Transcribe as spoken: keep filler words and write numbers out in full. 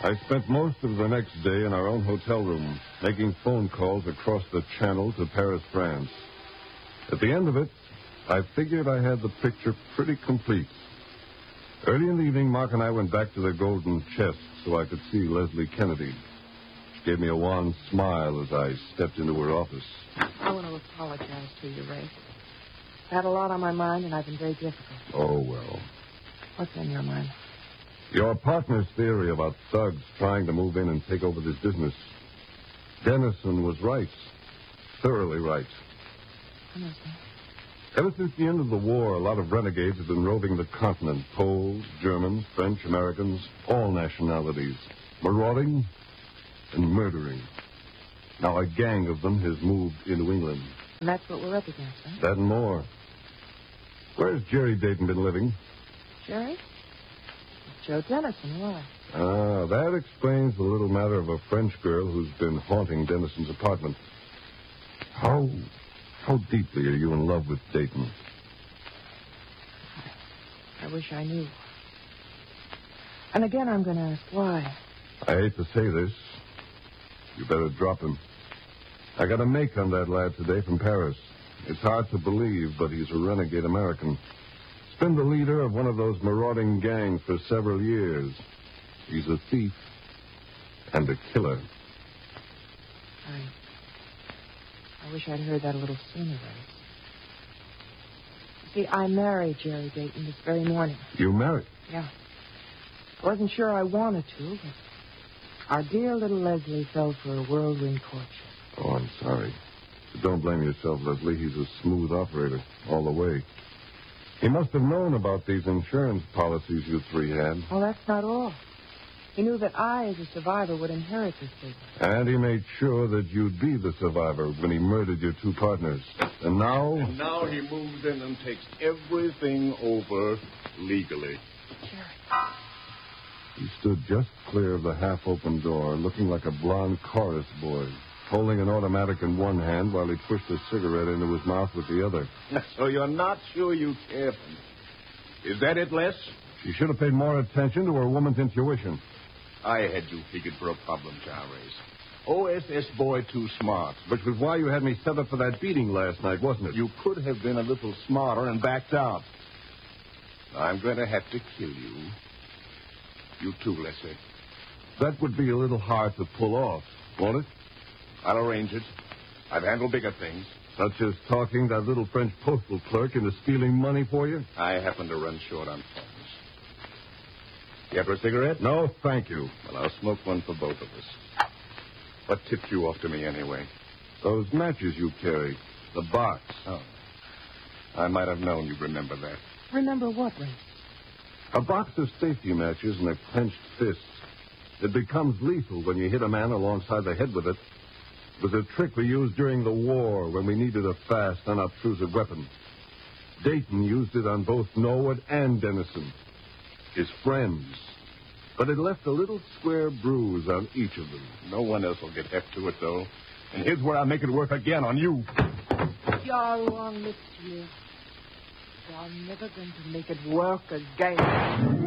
I spent most of the next day in our own hotel room, making phone calls across the channel to Paris, France. At the end of it, I figured I had the picture pretty complete. Early in the evening, Mark and I went back to the Golden Chest so I could see Leslie Kennedy. She gave me a wan smile as I stepped into her office. I want to apologize to you, Ray. I've had a lot on my mind, and I've been very difficult. Oh, well. What's on your mind? Your partner's theory about thugs trying to move in and take over this business. Dennison was right. Thoroughly right. Honestly. Ever since the end of the war, a lot of renegades have been roving the continent. Poles, Germans, French, Americans, all nationalities. Marauding and murdering. Now a gang of them has moved into England. And that's what we're up against, huh? That and more. Where's Jerry Dayton been living? Jerry? Joe Dennison, why? Ah, that explains the little matter of a French girl who's been haunting Dennison's apartment. How... How deeply are you in love with Dayton? I wish I knew. And again, I'm going to ask why. I hate to say this. You better drop him. I got a make on that lad today from Paris. It's hard to believe, but he's a renegade American. He's been the leader of one of those marauding gangs for several years. He's a thief and a killer. I... I wish I'd heard that a little sooner, Ray. See, I married Jerry Dayton this very morning. You married? Yeah. I wasn't sure I wanted to, but our dear little Leslie fell for a whirlwind courtship. Oh, I'm sorry. But don't blame yourself, Leslie. He's a smooth operator all the way. He must have known about these insurance policies you three had. Well, that's not all. He knew that I, as a survivor, would inherit this business. And he made sure that you'd be the survivor when he murdered your two partners. And now... And now he moves in and takes everything over legally. Jerry. He stood just clear of the half-open door, looking like a blonde chorus boy, holding an automatic in one hand while he pushed a cigarette into his mouth with the other. So you're not sure you care for me. Is that it, Les? She should have paid more attention to her woman's intuition. I had you figured for a problem, Jarvis. O S S boy too smart. Which was why you had me set up for that beating last night, wasn't it? You could have been a little smarter and backed out. I'm going to have to kill you. You too, Leslie. That would be a little hard to pull off, won't it? I'll arrange it. I've handled bigger things. Such as talking that little French postal clerk into stealing money for you? I happen to run short on funds. You have a cigarette? No, thank you. Well, I'll smoke one for both of us. What tipped you off to me anyway? Those matches you carry. The box. Oh. I might have known you'd remember that. Remember what, Ray? A box of safety matches and a clenched fist. It becomes lethal when you hit a man alongside the head with it. It was a trick we used during the war when we needed a fast, unobtrusive weapon. Dayton used it on both Norwood and Dennison, his friends. But it left a little square bruise on each of them. No one else will get heft to it, though. And here's where I'll make it work again on you. You're wrong, monsieur. You're never going to make it work again.